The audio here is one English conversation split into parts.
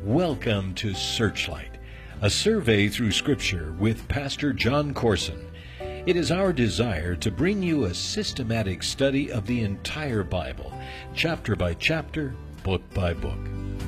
Welcome to Searchlight, a survey through Scripture with Pastor John Corson. It is our desire to bring you a systematic study of the entire Bible, chapter by chapter, book by book.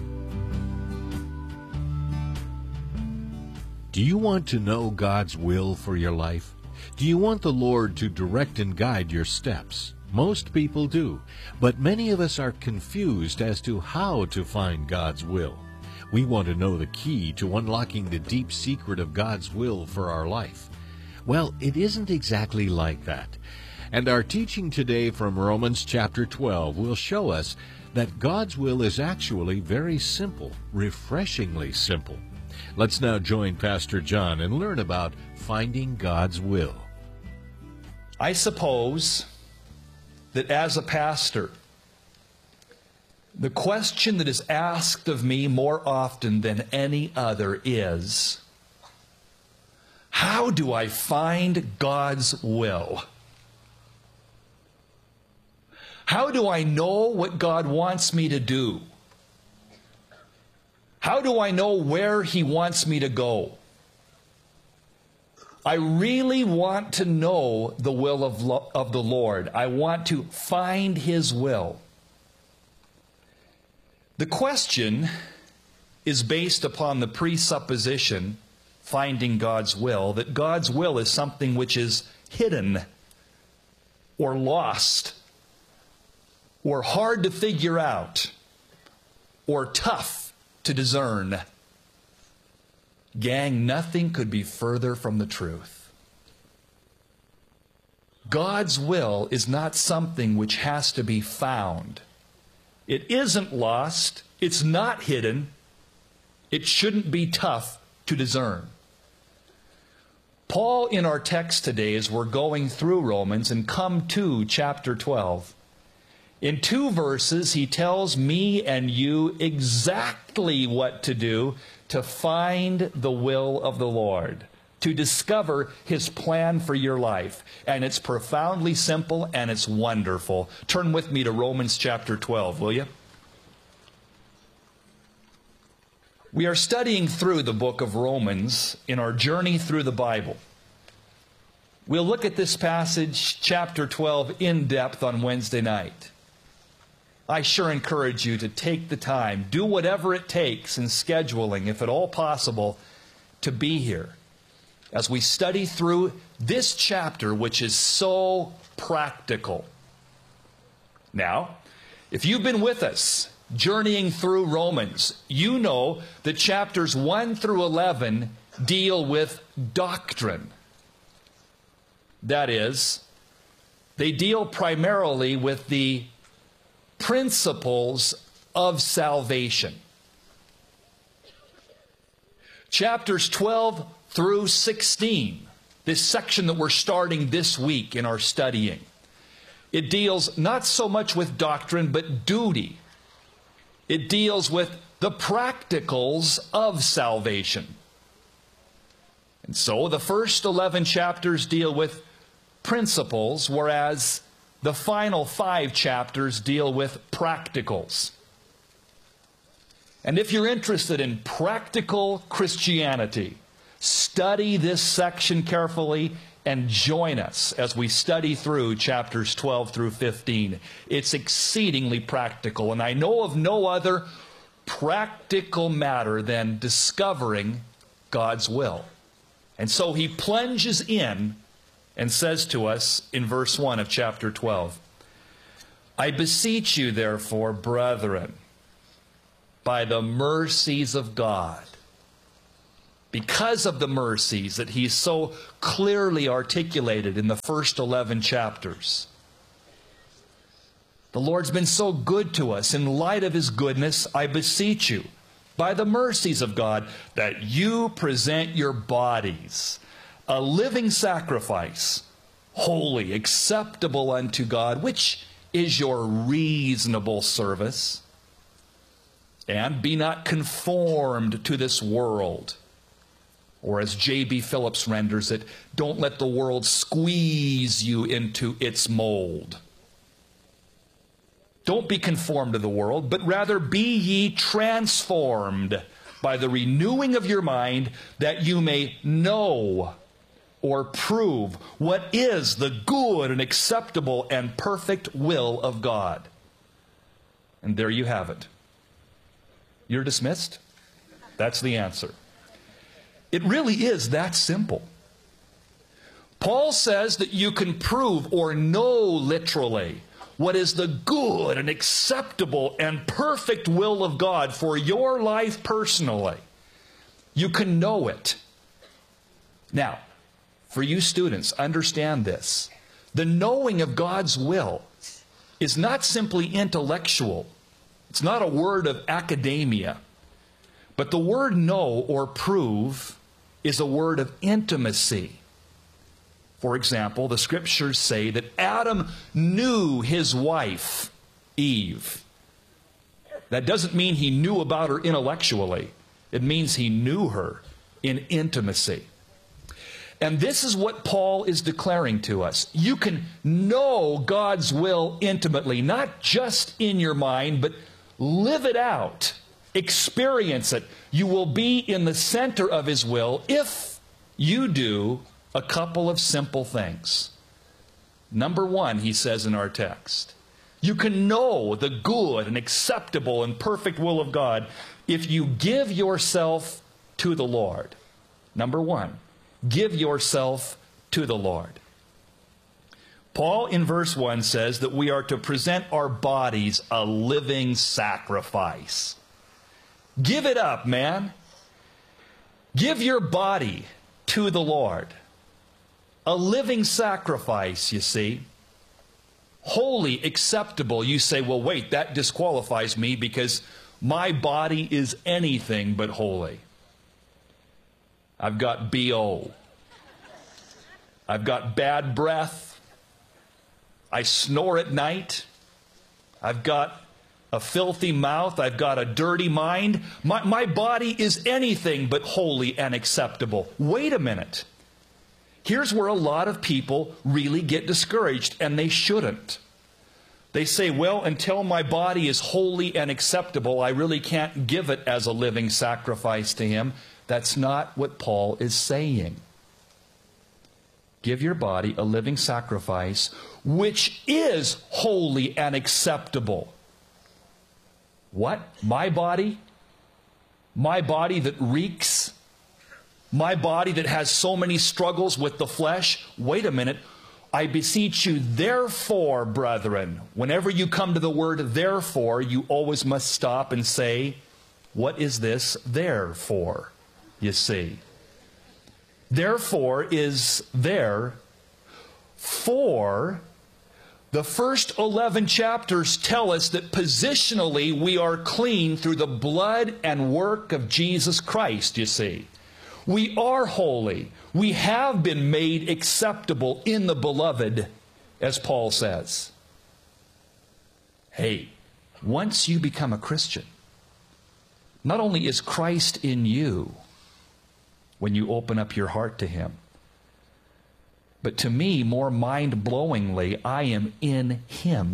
Do you want to know God's will for your life? Do you want the Lord to direct and guide your steps? Most people do, but many of us are confused as to how to find God's will. We want to know the key to unlocking the deep secret of God's will for our life. Well, it isn't exactly like that. And our teaching today from Romans chapter 12 will show us that God's will is actually very simple, refreshingly simple. Let's now join Pastor John and learn about finding God's will. I suppose that as a pastor, the question that is asked of me more often than any other is, how do I find God's will? How do I know what God wants me to do? How do I know where He wants me to go? I really want to know the will of the Lord. I want to find His will. The question is based upon the presupposition, finding God's will, that God's will is something which is hidden or lost or hard to figure out or tough to discern. Gang, nothing could be further from the truth. God's will is not something which has to be found. It isn't lost. It's not hidden. It shouldn't be tough to discern. Paul, in our text today, as we're going through Romans and come to chapter 12, in 2 verses, he tells me and you exactly what to do to find the will of the Lord, to discover His plan for your life. And it's profoundly simple and it's wonderful. Turn with me to Romans chapter 12, will you? We are studying through the book of Romans in our journey through the Bible. We'll look at this passage, chapter 12, in depth on Wednesday night. I sure encourage you to take the time, do whatever it takes in scheduling, if at all possible, to be here as we study through this chapter, which is so practical. Now, if you've been with us journeying through Romans, you know that chapters 1 through 11 deal with doctrine. That is, they deal primarily with the principles of salvation. Chapters 12 through 16, this section that we're starting this week in our studying, it deals not so much with doctrine, but duty. It deals with the practicals of salvation. And so the first 11 chapters deal with principles, whereas the final 5 chapters deal with practicals. And if you're interested in practical Christianity, study this section carefully and join us as we study through chapters 12 through 15. It's exceedingly practical, and I know of no other practical matter than discovering God's will. And so he plunges in and says to us in verse 1 of chapter 12, I beseech you, therefore, brethren, by the mercies of God, because of the mercies that He's so clearly articulated in the first 11 chapters. The Lord's been so good to us. In light of His goodness, I beseech you, by the mercies of God, that you present your bodies a living sacrifice, holy, acceptable unto God, which is your reasonable service. And be not conformed to this world. Or as J.B. Phillips renders it, don't let the world squeeze you into its mold. Don't be conformed to the world, but rather be ye transformed by the renewing of your mind, that you may know or prove what is the good and acceptable and perfect will of God. And there you have it. You're dismissed? That's the answer. It really is that simple. Paul says that you can prove or know literally what is the good and acceptable and perfect will of God for your life personally. You can know it. Now, for you students, understand this. The knowing of God's will is not simply intellectual. It's not a word of academia. But the word know or prove is a word of intimacy. For example, the scriptures say that Adam knew his wife, Eve. That doesn't mean he knew about her intellectually. It means he knew her in intimacy. And this is what Paul is declaring to us. You can know God's will intimately, not just in your mind, but live it out. Experience it. You will be in the center of His will if you do a couple of simple things. Number one, he says in our text, you can know the good and acceptable and perfect will of God if you give yourself to the Lord. Number one, give yourself to the Lord. Paul in verse 1 says that we are to present our bodies a living sacrifice. Give it up, man. Give your body to the Lord. A living sacrifice, you see. Holy, acceptable. You say, well, wait, that disqualifies me because my body is anything but holy. I've got BO. I've got bad breath. I snore at night. I've got a filthy mouth. I've got a dirty mind. My body is anything but holy and acceptable. Wait a minute. Here's where a lot of people really get discouraged, and they shouldn't. They say, well, until my body is holy and acceptable, I really can't give it as a living sacrifice to Him. That's not what Paul is saying. Give your body a living sacrifice, which is holy and acceptable. What? My body? My body that reeks? My body that has so many struggles with the flesh? Wait a minute. I beseech you, therefore, brethren. Whenever you come to the word therefore, you always must stop and say, what is this therefore? You see. Therefore is there for. The first 11 chapters tell us that positionally we are clean through the blood and work of Jesus Christ, you see. We are holy. We have been made acceptable in the beloved, as Paul says. Hey, once you become a Christian, not only is Christ in you when you open up your heart to Him, but to me, more mind-blowingly, I am in Him.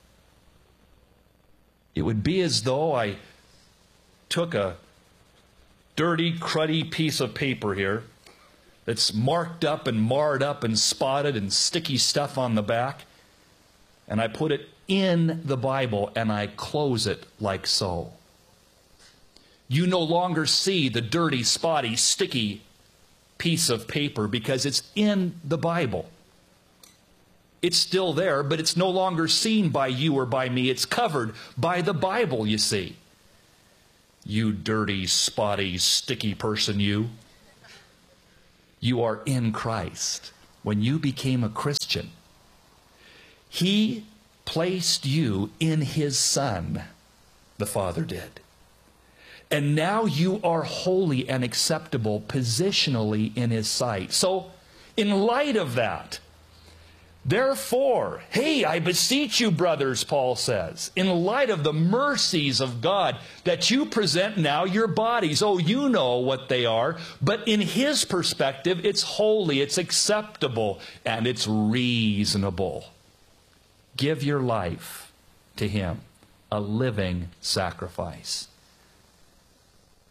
It would be as though I took a dirty, cruddy piece of paper here that's marked up and marred up and spotted and sticky stuff on the back, and I put it in the Bible and I close it like so. You no longer see the dirty, spotty, sticky piece of paper because it's in the Bible. It's still there, but it's no longer seen by you or by me. It's covered by the Bible, you see. You dirty, spotty, sticky person, you. You are in Christ. When you became a Christian, He placed you in His Son, the Father did. And now you are holy and acceptable positionally in His sight. So, in light of that, therefore, hey, I beseech you, brothers, Paul says, in light of the mercies of God, that you present now your bodies. Oh, you know what they are, but in His perspective, it's holy, it's acceptable, and it's reasonable. Give your life to Him, a living sacrifice.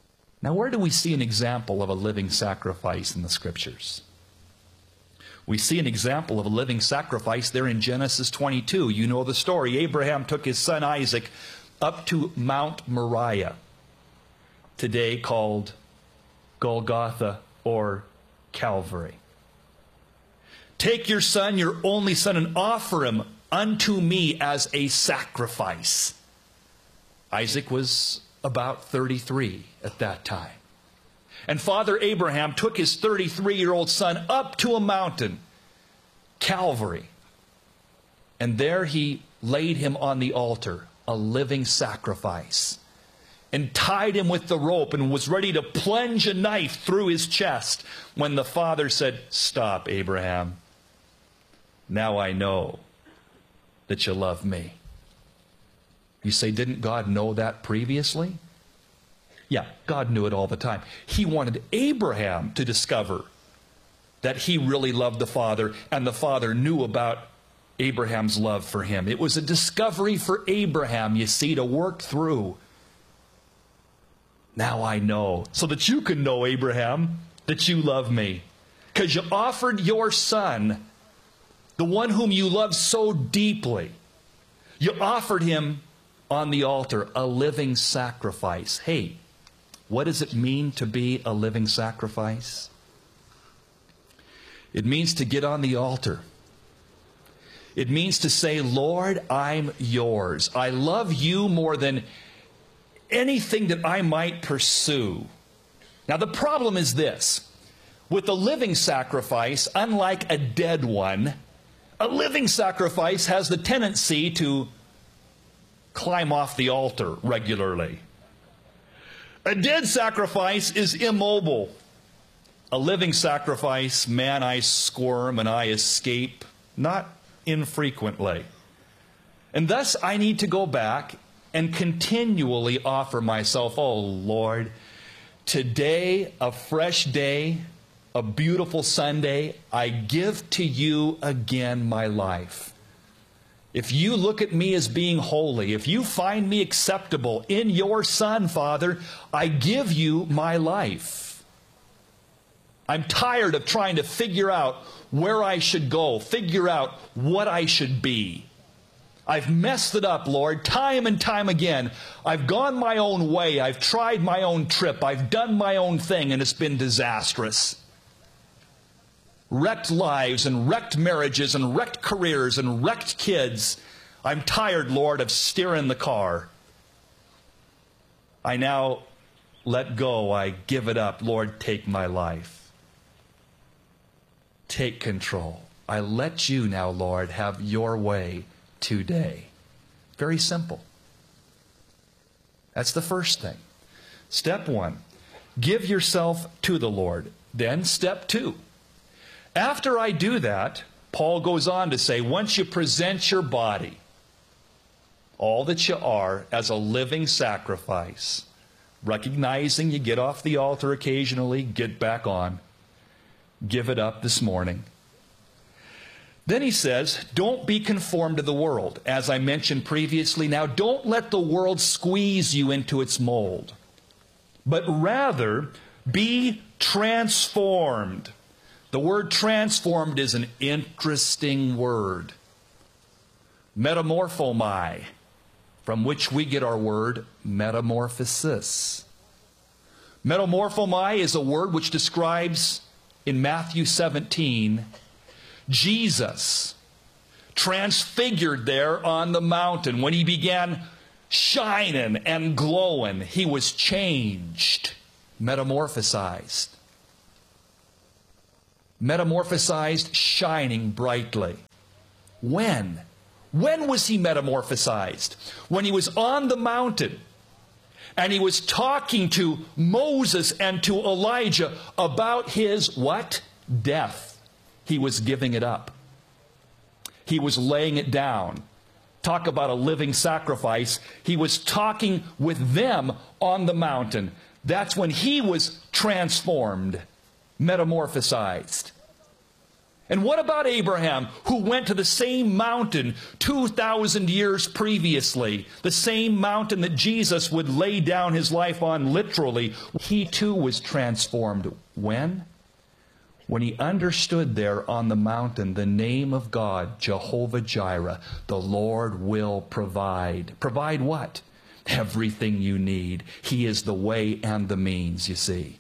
Now, where do we see an example of a living sacrifice in the Scriptures? We see an example of a living sacrifice there in Genesis 22. You know the story. Abraham took his son Isaac up to Mount Moriah, today called Golgotha or Calvary. Take your son, your only son, and offer him unto me as a sacrifice. Isaac was about 33 at that time. And Father Abraham took his 33-year-old son up to a mountain, Calvary. And there he laid him on the altar, a living sacrifice, and tied him with the rope and was ready to plunge a knife through his chest when the father said, "Stop, Abraham. Now I know that you love me." You say, didn't God know that previously? Yeah, God knew it all the time. He wanted Abraham to discover that he really loved the Father, and the Father knew about Abraham's love for him. It was a discovery for Abraham, you see, to work through. Now I know, so that you can know, Abraham, that you love me. Because you offered your son, the one whom you love so deeply, you offered him on the altar, a living sacrifice. Hey, what does it mean to be a living sacrifice? It means to get on the altar. It means to say, Lord, I'm yours. I love you more than anything that I might pursue. Now, the problem is this. With a living sacrifice, unlike a dead one, a living sacrifice has the tendency to climb off the altar regularly. A dead sacrifice is immobile. A living sacrifice, man, I squirm and I escape, not infrequently. And thus I need to go back and continually offer myself. Oh Lord, today, a fresh day, a beautiful Sunday, I give to you again my life. If you look at me as being holy, if you find me acceptable in your Son, Father, I give you my life. I'm tired of trying to figure out where I should go, figure out what I should be. I've messed it up, Lord, time and time again. I've gone my own way. I've tried my own trip. I've done my own thing, and it's been disastrous. Wrecked lives and wrecked marriages and wrecked careers and wrecked kids. I'm tired, Lord, of steering the car. I now let go. I give it up. Lord, take my life. Take control. I let you now, Lord, have your way today. Very simple. That's the first thing. Step one, give yourself to the Lord. Then step two, after I do that, Paul goes on to say, once you present your body, all that you are, as a living sacrifice, recognizing you get off the altar occasionally, get back on, give it up this morning. Then he says, don't be conformed to the world. As I mentioned previously, now don't let the world squeeze you into its mold, but rather be transformed. The word transformed is an interesting word. Metamorphomai, from which we get our word metamorphosis. Metamorphomai is a word which describes, in Matthew 17, Jesus transfigured there on the mountain. When he began shining and glowing, he was changed, metamorphosized. Metamorphosized, shining brightly. When? When was he metamorphosized? When he was on the mountain and he was talking to Moses and to Elijah about his what? Death. He was giving it up. He was laying it down. Talk about a living sacrifice. He was talking with them on the mountain. That's when he was transformed, metamorphosized. And what about Abraham, who went to the same mountain 2,000 years previously, the same mountain that Jesus would lay down his life on literally? He too was transformed. When? When he understood there on the mountain the name of God, Jehovah Jireh, the Lord will provide. Provide what? Everything you need. He is the way and the means, you see.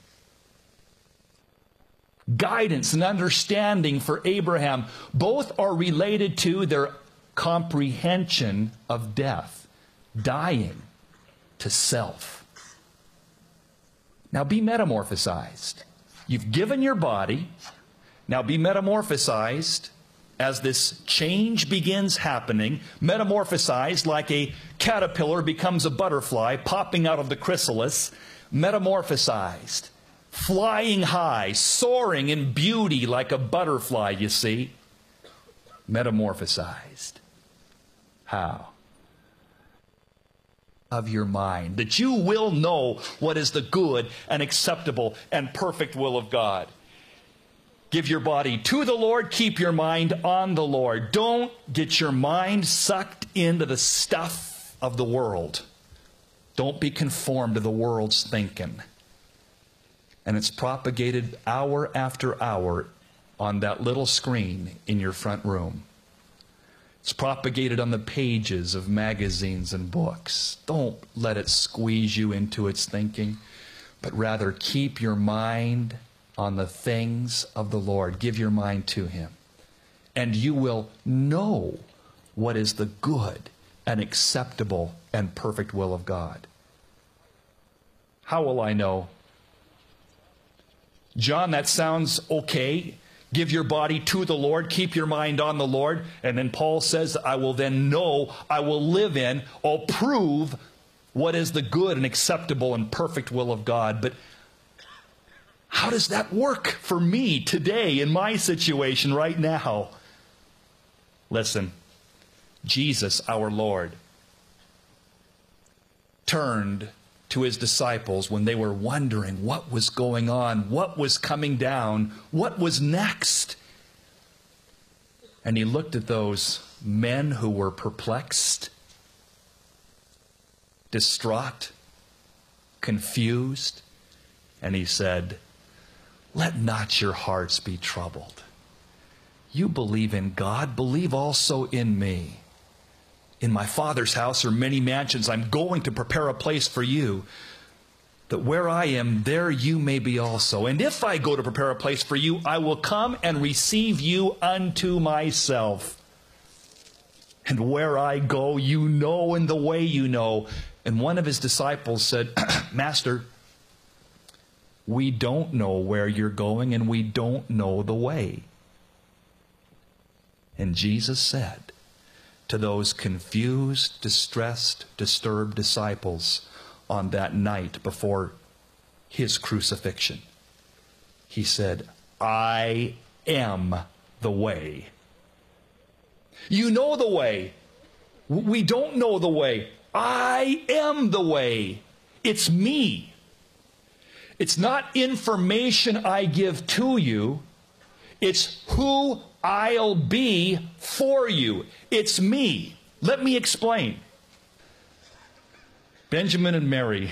Guidance and understanding for Abraham both are related to their comprehension of death, dying to self. Now be metamorphosized. You've given your body. Now be metamorphosized as this change begins happening. Metamorphosized like a caterpillar becomes a butterfly popping out of the chrysalis. Metamorphosized. Flying high, soaring in beauty like a butterfly, you see. Metamorphosized. How? Of your mind, that you will know what is the good and acceptable and perfect will of God. Give your body to the Lord, keep your mind on the Lord. Don't get your mind sucked into the stuff of the world. Don't be conformed to the world's thinking. And it's propagated hour after hour on that little screen in your front room. It's propagated on the pages of magazines and books. Don't let it squeeze you into its thinking, but rather keep your mind on the things of the Lord. Give your mind to Him. And you will know what is the good and acceptable and perfect will of God. How will I know? John, that sounds okay. Give your body to the Lord. Keep your mind on the Lord. And then Paul says, I will then know, I will live in, I'll prove what is the good and acceptable and perfect will of God. But how does that work for me today in my situation right now? Listen, Jesus, our Lord, turned to His disciples when they were wondering what was going on, what was coming down, what was next. And He looked at those men who were perplexed, distraught, confused, and He said, let not your hearts be troubled. You believe in God, believe also in me. In my Father's house are many mansions. I'm going to prepare a place for you, that where I am, there you may be also. And if I go to prepare a place for you, I will come and receive you unto myself. And where I go, you know, and the way you know. And one of His disciples said, Master, we don't know where you're going, and we don't know the way. And Jesus said to those confused, distressed, disturbed disciples on that night before His crucifixion, He said, I am the way. You know the way. We don't know the way. I am the way. It's me. It's not information I give to you. It's who I'll be for you. It's me. Let me explain. Benjamin and Mary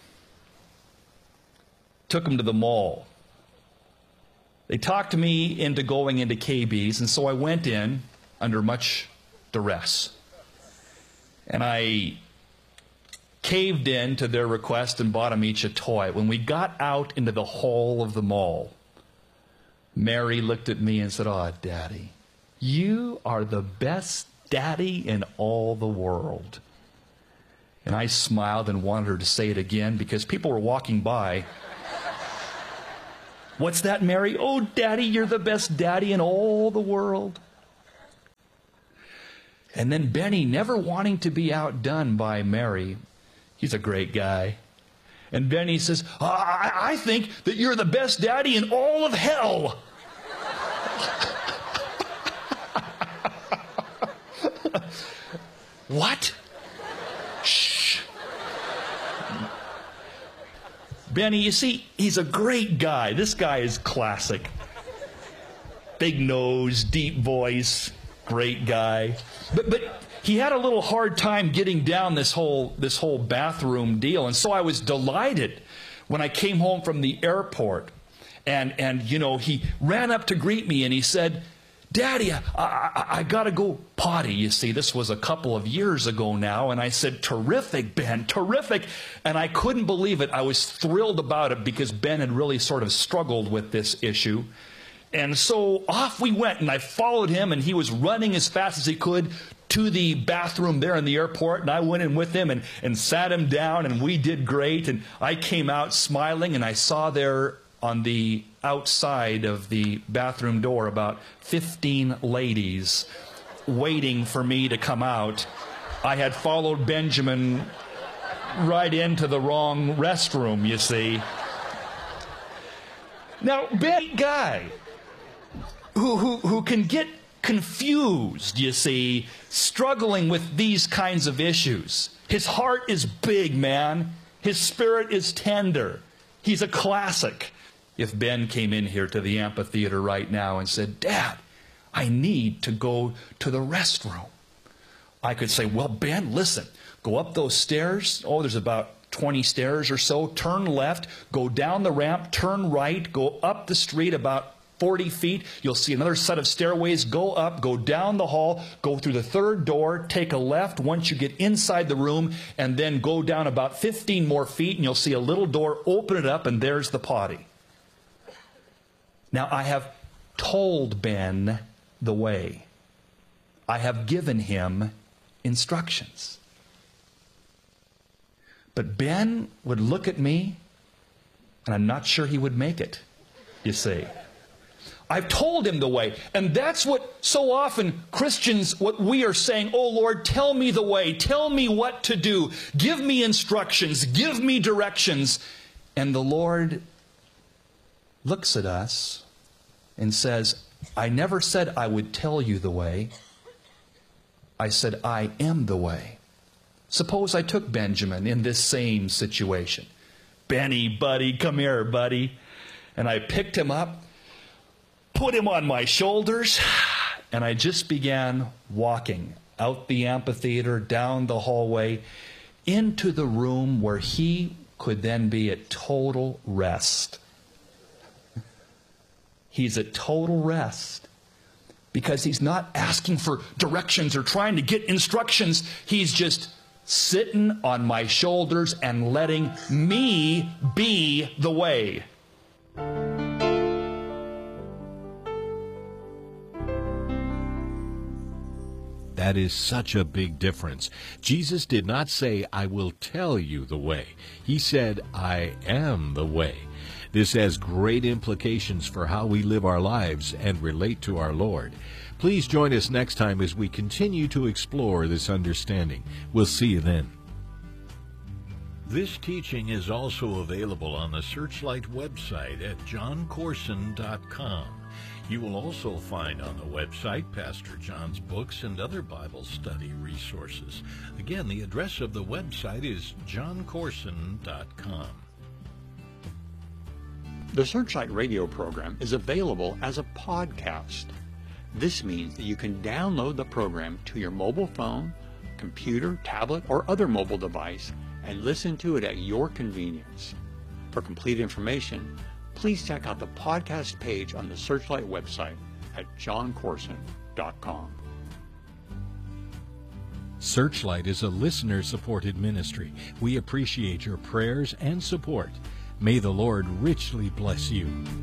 took him to the mall. They talked me into going into KB's, and so I went in under much duress. And I caved in to their request and bought them each a toy. When we got out into the hall of the mall, Mary looked at me and said, "Oh, Daddy, you are the best daddy in all the world." And I smiled and wanted her to say it again because people were walking by. "What's that, Mary?" "Oh, Daddy, you're the best daddy in all the world." And then Benny, never wanting to be outdone by Mary, he's a great guy. And Benny says, I think that you're the best daddy in all of hell." What? Shh. Benny, you see, he's a great guy. This guy is classic. big nose, deep voice, great guy. But he had a little hard time getting down this whole bathroom deal. And so I was delighted when I came home from the airport. And he ran up to greet me and he said, "Daddy, I got to go potty." You see, this was a couple of years ago now. And I said, "Terrific, Ben, terrific." And I couldn't believe it. I was thrilled about it because Ben had really sort of struggled with this issue. And so off we went, and I followed him, and he was running as fast as he could to the bathroom there in the airport, and I went in with him and sat him down, and we did great. And I came out smiling, and I saw there on the outside of the bathroom door about 15 ladies waiting for me to come out. I had followed Benjamin right into the wrong restroom, you see. Now, Ben, guy who can get confused, you see, struggling with these kinds of issues. His heart is big, man. His spirit is tender. He's a classic. If Ben came in here to the amphitheater right now and said, "Dad, I need to go to the restroom," I could say, "Well, Ben, listen, go up those stairs. Oh, there's about 20 stairs or so. Turn left, go down the ramp, turn right, go up the street about 40 feet. You'll see another set of stairways. Go up, go down the hall, go through the third door, take a left once you get inside the room, and then go down about 15 more feet, and you'll see a little door. Open it up, and there's the potty." Now, I have told Ben the way. I have given him instructions. But Ben would look at me, and I'm not sure he would make it, you see. I've told him the way. And that's what so often Christians, what we are saying, "Oh Lord, tell me the way. Tell me what to do. Give me instructions. Give me directions." And the Lord looks at us and says, "I never said I would tell you the way. I said I am the way." Suppose I took Benjamin in this same situation. "Benny, buddy, come here, buddy." And I picked him up, put him on my shoulders, and I just began walking out the amphitheater, down the hallway, into the room where he could then be at total rest. He's at total rest because he's not asking for directions or trying to get instructions. He's just sitting on my shoulders and letting me be the way. That is such a big difference. Jesus did not say, "I will tell you the way." He said, "I am the way." This has great implications for how we live our lives and relate to our Lord. Please join us next time as we continue to explore this understanding. We'll see you then. This teaching is also available on the Searchlight website at johncorson.com. You will also find on the website Pastor John's books and other Bible study resources. Again, the address of the website is johncorson.com. The Searchlight radio program is available as a podcast. This means that you can download the program to your mobile phone, computer, tablet, or other mobile device and listen to it at your convenience. For complete information, please check out the podcast page on the Searchlight website at johncorson.com. Searchlight is a listener-supported ministry. We appreciate your prayers and support. May the Lord richly bless you.